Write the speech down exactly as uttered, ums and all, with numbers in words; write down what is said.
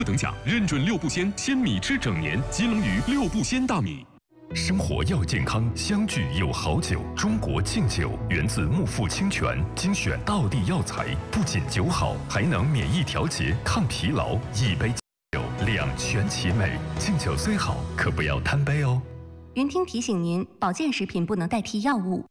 等奖，认准六步鲜鲜米吃整年，吉能鱼六步鲜大米。 生活要健康，相聚有好酒。中国敬酒源自木富清泉，精选道地药材，不仅酒好，还能免疫调节、抗疲劳。一杯酒，两全其美。敬酒虽好，可不要贪杯哦。 云听提醒您：保健食品不能代替药物。